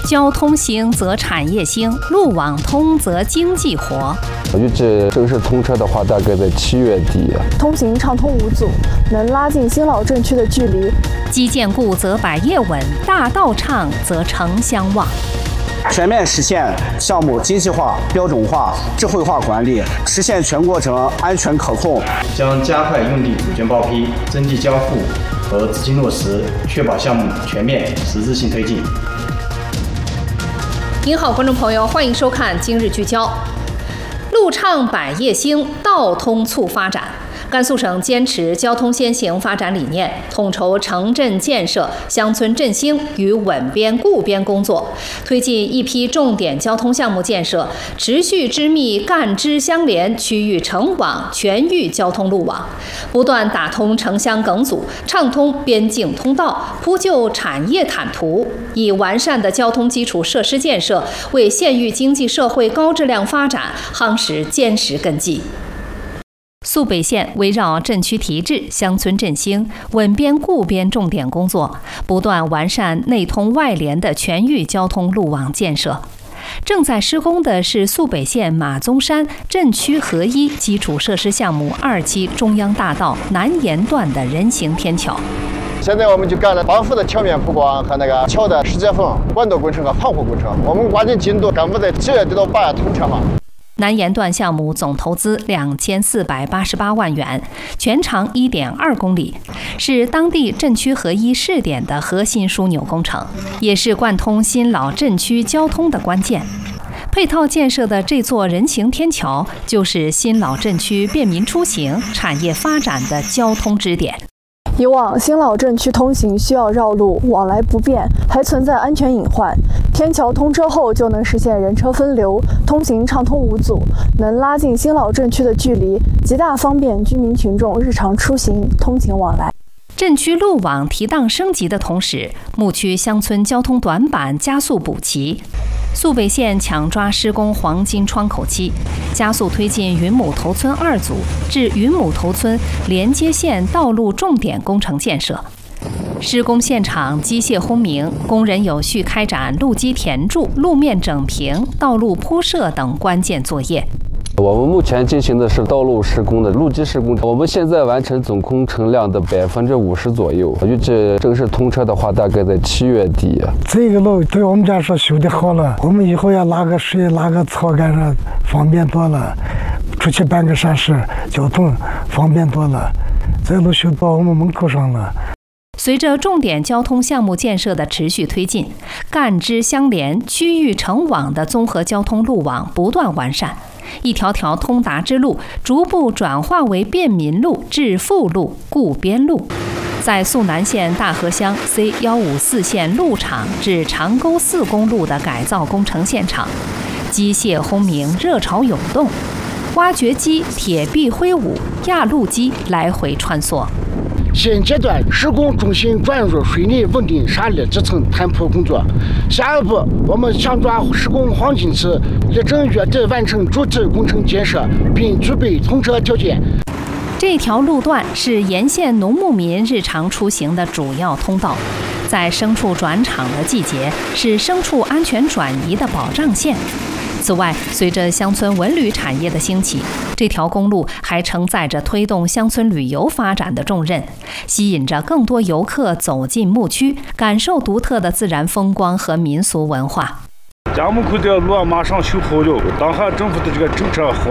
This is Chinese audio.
交通兴则产业兴，路网通则经济活。 预计正式通车的话，大概在7月底。 通行畅通无阻，能拉近新老镇区的距离。 基建固则百业稳，大道畅则城乡旺。 全面实现项目精细化、标准化、智慧化管理，实现全过程安全可控。 将加快用地主权报批、征地交付和资金落实，确保项目全面实质性推进。 您好，观众朋友，欢迎收看今日聚焦。路畅百业兴，道通促发展。甘肃省坚持交通先行发展理念，统筹城镇建设、乡村振兴与稳编固编工作，推进一批重点交通项目建设，持续织密干支相连区域城网全域交通路网，不断打通城乡梗阻，畅通边境通道，铺就产业坦途，以完善的交通基础设施建设为县域经济社会高质量发展夯实坚实根基。肃北县围绕镇区提质、乡村振兴、稳编固编重点工作，不断完善内通外联的全域交通路网建设。正在施工的是肃北县马宗山镇区合一基础设施项目2期中央大道南沿段的人行天桥。 现在我们就干了帮扶的桥面铺光和那个桥的石阶缝、管道工程和防护工程。我们抓紧进度，赶不在7月底到8月通车嘛。 南沿段项目总投资2488万元，全长1.2公里，是当地镇区合一试点的核心枢纽工程，也是贯通新老镇区交通的关键。配套建设的这座人行天桥，就是新老镇区便民出行、产业发展的交通支点。 以往新老镇区通行需要绕路，往来不便，还存在安全隐患。天桥通车后就能实现人车分流，通行畅通无阻，能拉近新老镇区的距离，极大方便居民群众日常出行、通勤往来。 镇区路网提档升级的同时，牧区乡村交通短板加速补齐。肃北县抢抓施工黄金窗口期，加速推进云母头村2组至云母头村连接线道路重点工程建设。施工现场机械轰鸣，工人有序开展路基填筑、路面整平、道路铺设等关键作业。 我们目前进行的是道路施工的路基施工，我们现在完成总工程量的50%左右，预计正式通车的话，大概在7月底。 这个路对我们家说修得好了，我们以后要拉个水、拉个草干上方便多了，出去办个啥事，交通方便多了。这路修到我们门口上了。 随着重点交通项目建设的持续推进，干支相连、区域城网的综合交通路网不断完善，一条条通达之路逐步转化为便民路、致富路、固编路。在肃南县大河乡 C154线路场至长沟4公路的改造工程现场，机械轰鸣，热潮涌动，挖掘机、铁臂挥舞，压路机来回穿梭。 现阶段施工重心转入水泥稳定沙砾基层摊铺工作，下一步我们抢抓施工黄金期，力争月底完成主体工程建设，并具备通车条件。 这条路段是沿线农牧民日常出行的主要通道，在牲畜转场的季节是牲畜安全转移的保障线。此外，随着乡村文旅产业的兴起，这条公路还承载着推动乡村旅游发展的重任，吸引着更多游客走进牧区，感受独特的自然风光和民俗文化。 家门口的路马上修好了，当下政府的这个政策好。